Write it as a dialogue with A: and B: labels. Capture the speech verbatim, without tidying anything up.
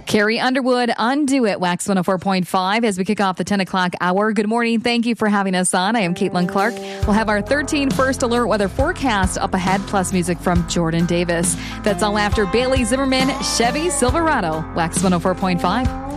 A: Carrie Underwood, Undo It, Wax one oh four point five as we kick off the ten o'clock hour. Good morning. Thank you for having us on. I am Caitlin Clark. We'll have our thirteen First Alert weather forecast up ahead, plus music from Jordan Davis. That's all after Bailey Zimmerman, Chevy Silverado, Wax one oh four point five.